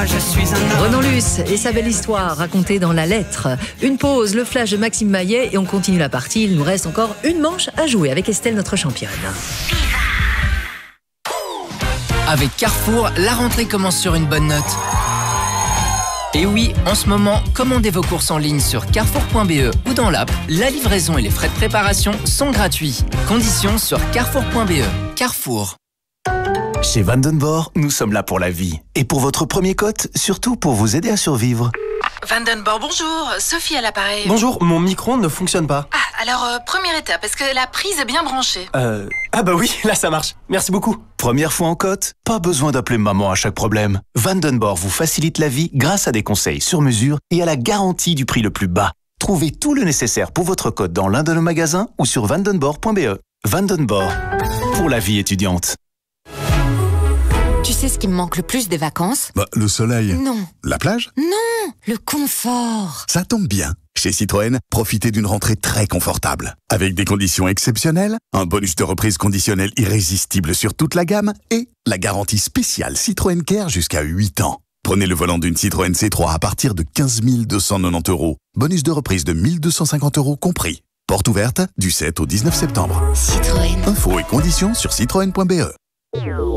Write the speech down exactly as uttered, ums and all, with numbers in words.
je suis un homme. Renan Luce et sa belle histoire racontée dans La Lettre. Une pause, le flash de Maxime Maillet et on continue la partie. Il nous reste encore une manche à jouer avec Estelle, notre championne. Avec Carrefour, la rentrée commence sur une bonne note. Et oui, en ce moment, commandez vos courses en ligne sur carrefour point b e ou dans l'app. La livraison et les frais de préparation sont gratuits. Conditions sur carrefour point b e. Carrefour. Chez Vandenborg, nous sommes là pour la vie. Et pour votre premier cote, surtout pour vous aider à survivre. Vandenborg, bonjour. Sophie à l'appareil. Bonjour, mon micro-ondes ne fonctionne pas. Ah, alors, euh, première étape, est-ce que la prise est bien branchée? Euh... Ah bah oui, là ça marche. Merci beaucoup. Première fois en cote? Pas besoin d'appeler maman à chaque problème. Vandenborg vous facilite la vie grâce à des conseils sur mesure et à la garantie du prix le plus bas. Trouvez tout le nécessaire pour votre cote dans l'un de nos magasins ou sur vandenborg point b e. Vandenborg, pour la vie étudiante. Tu sais ce qui me manque le plus des vacances? Bah, le soleil. Non. La plage? Non, le confort. Ça tombe bien. Chez Citroën, profitez d'une rentrée très confortable. Avec des conditions exceptionnelles, un bonus de reprise conditionnel irrésistible sur toute la gamme et la garantie spéciale Citroën Care jusqu'à huit ans. Prenez le volant d'une Citroën C trois à partir de quinze mille deux cent quatre-vingt-dix euros. Bonus de reprise de mille deux cent cinquante euros compris. Porte ouverte du sept au dix-neuf septembre. Citroën. Infos et conditions sur citroën point b e.